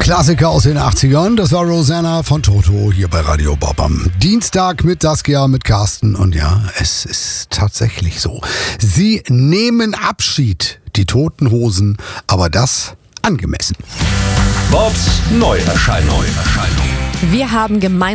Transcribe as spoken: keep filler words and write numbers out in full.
Klassiker aus den achtzigern. Das war Rosanna von Toto hier bei Radio Bob am Dienstag mit Saskia, mit Carsten. Und ja, es ist tatsächlich so. Sie nehmen Abschied, die Toten Hosen, aber das angemessen. Bobs Neuerscheinung. Wir haben gemeinsam